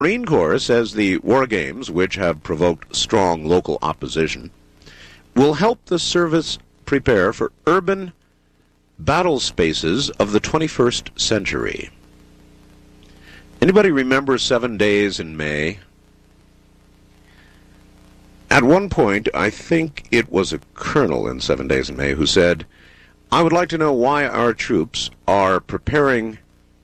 Marine Corps says the war games, which have provoked strong local opposition, will help the service prepare for urban battle spaces of the 21st century. Anybody remember 7 Days in May? At one point, I think it was a colonel in 7 Days in May who said, "I would like to know why our troops are preparing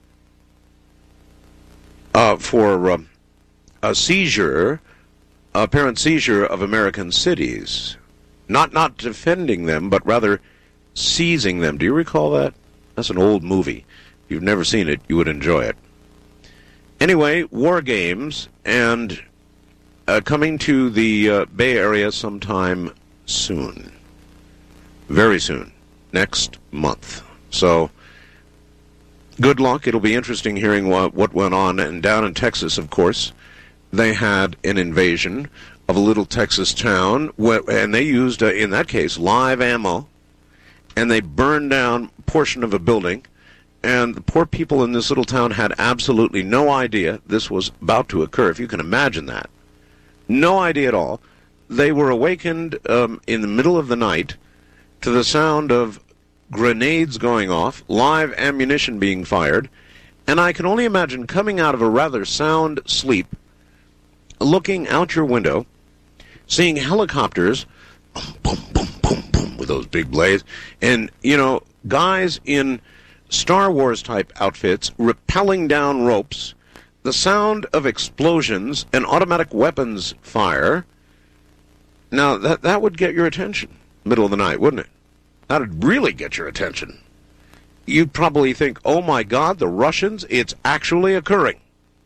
for a seizure, apparent seizure of American cities. Not defending them, but rather seizing them." Do you recall that? That's an old movie. If you've never seen it, you would enjoy it. Anyway, war games, and coming to the Bay Area sometime soon. Very soon. Next month. So, good luck. It'll be interesting hearing what went on. And down in Texas, of course, they had an invasion of a little Texas town, and they used, in that case, live ammo, and they burned down a portion of a building, and the poor people in this little town had absolutely no idea this was about to occur, if you can imagine that. No idea at all. They were awakened in the middle of the night to the sound of grenades going off, live ammunition being fired, and I can only imagine coming out of a rather sound sleep, looking out your window, seeing helicopters, boom, boom, boom, boom, with those big blades, and, guys in Star Wars-type outfits rappelling down ropes, the sound of explosions and automatic weapons fire. Now, that would get your attention, middle of the night, wouldn't it? That would really get your attention. You'd probably think, oh my God, the Russians, it's actually occurring.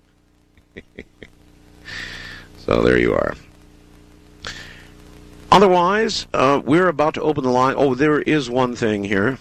So there you are. Otherwise, we're about to open the line. Oh, there is one thing here.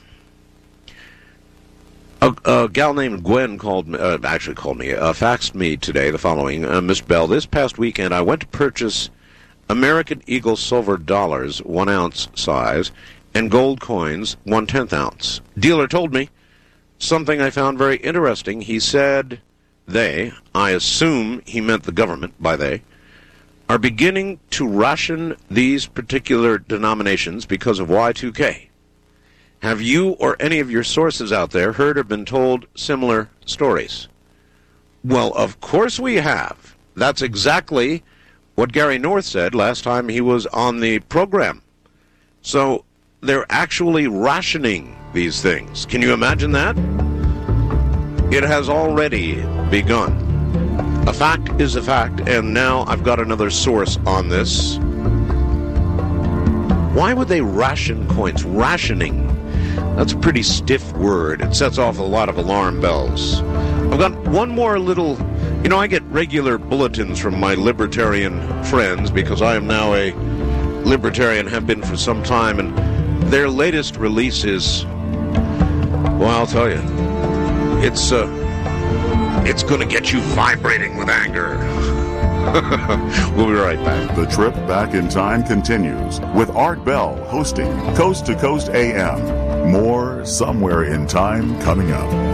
A gal named Gwen faxed me today the following. Miss Bell, this past weekend I went to purchase American Eagle silver dollars, 1 ounce size, and gold coins, 1/10 ounce. Dealer told me something I found very interesting. He said they, I assume he meant the government by they, are beginning to ration these particular denominations because of Y2K. Have you or any of your sources out there heard or been told similar stories? Well, of course we have. That's exactly what Gary North said last time he was on the program. So they're actually rationing these things. Can you imagine that? It has already begun. A fact is a fact, and now I've got another source on this. Why would they ration coins? Rationing. That's a pretty stiff word. It sets off a lot of alarm bells. I've got one more little... I get regular bulletins from my libertarian friends because I am now a libertarian, have been for some time, and their latest release is... Well, I'll tell you. It's going to get you vibrating with anger. We'll be right back. The trip back in time continues with Art Bell hosting Coast to Coast AM. More Somewhere in Time coming up.